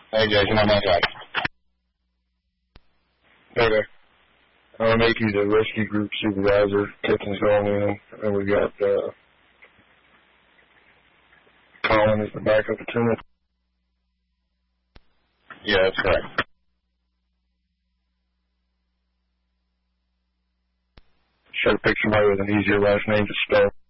Hey, Jason, I'm outside. Okay. I'm going to make you the rescue group supervisor. Tipton's going in, and we got Colin as the backup lieutenant. Yeah, that's correct. Try to pick somebody with an easier last name to spell.